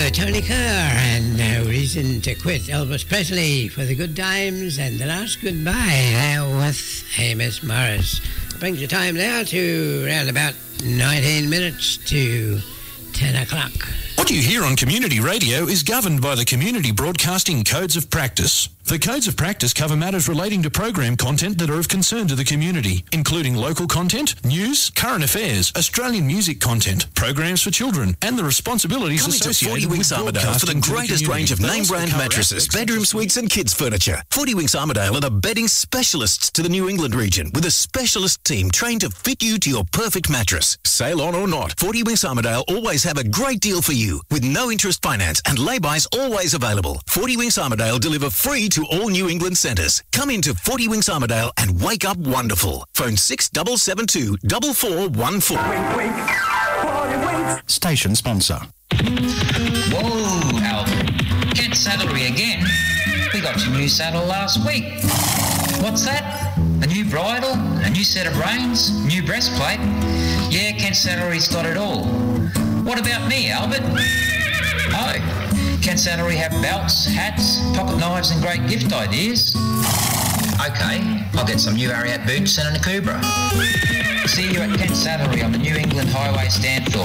Tony Kerr and No Reason to Quit. Elvis Presley for the good times and the last goodbye there with Amos Morris. Brings the time now to around about 19 minutes to 10 o'clock. What you hear on community radio is governed by the Community Broadcasting Codes of Practice. The Codes of Practice cover matters relating to program content that are of concern to the community, including local content, news, current affairs, Australian music content, programs for children, and the responsibilities associated with broadcasting for the greatest range of name-brand mattresses, bedroom suites and kids' furniture. 40 Winks Armidale are the bedding specialists to the New England region, with a specialist team trained to fit you to your perfect mattress. Sale on or not, 40 Winks Armidale always have a great deal for you, with no interest finance and lay-bys always available. 40 Winks Armidale deliver free to all New England centres. Come into 40 Winks Armidale and wake up wonderful. Phone 6772 4414. Wink, wink. 40 Winks. Station sponsor. Whoa, Alvin. Kent Saddlery again. We got your new saddle last week. What's that? A new bridle? A new set of reins? New breastplate? Yeah, Kent Saddlery's got it all. What about me, Albert? Oh. Kent Saddlery have belts, hats, pocket knives and great gift ideas. Okay, I'll get some new Ariat boots and a Nakubra. See you at Kent Saddlery on the New England Highway Stanthorpe.